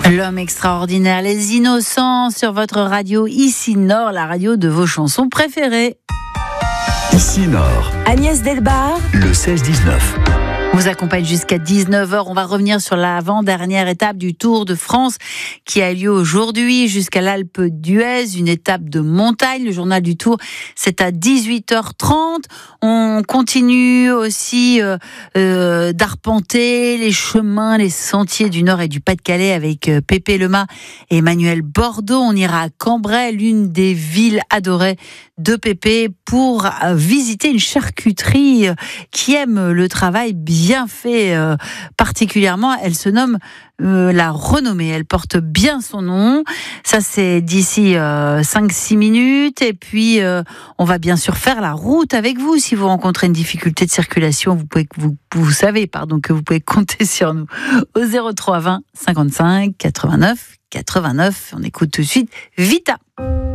L'homme extraordinaire, les innocents sur votre radio Ici Nord, la radio de vos chansons préférées. Ici Nord, Agnès Delbar, le 16-19. On vous accompagne jusqu'à 19h. On va revenir sur l'avant-dernière étape du Tour de France qui a lieu aujourd'hui jusqu'à l'Alpe d'Huez, une étape de montagne. Le journal du Tour, c'est à 18h30. On continue aussi d'arpenter les chemins, les sentiers du Nord et du Pas-de-Calais avec Pépé Lemas et Emmanuel Bordeaux. On ira à Cambrai, l'une des villes adorées de Pépé, pour visiter une charcuterie qui aime le travail bien fait particulièrement. Elle se nomme La Renommée. Elle porte bien son nom. Ça, c'est d'ici 5-6 minutes. Et puis, on va bien sûr faire la route avec vous. Si vous rencontrez une difficulté de circulation, vous savez que vous pouvez compter sur nous. Au 03 20 55 89 89. On écoute tout de suite Vita.